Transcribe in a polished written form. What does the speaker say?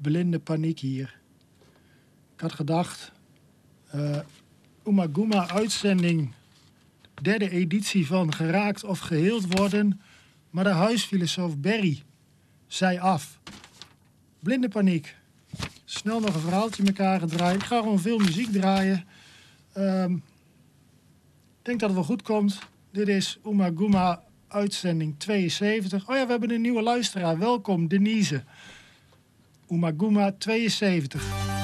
blinde paniek hier. Ik had gedacht, Oemaguma uitzending, derde editie van Geraakt of Geheeld worden, maar de huisfilosoof Berry zei af. Blinde paniek. Snel nog een verhaaltje in elkaar gedraaid. Ik ga gewoon veel muziek draaien. Ik denk dat het wel goed komt. Dit is Oemaguma uitzending 72. Oh ja, we hebben een nieuwe luisteraar. Welkom, Denise. Oemaguma 72.